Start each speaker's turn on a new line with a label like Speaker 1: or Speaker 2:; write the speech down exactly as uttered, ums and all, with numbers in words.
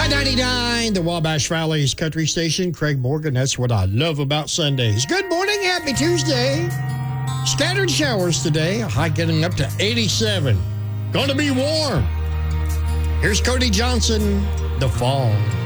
Speaker 1: Y ninety-nine, the Wabash Valley's country station. Craig Morgan, that's what I love about Sundays. Good morning, happy Tuesday. Scattered showers today, a high getting up to eighty-seven. Gonna be warm. Here's Cody Johnson, The Fall.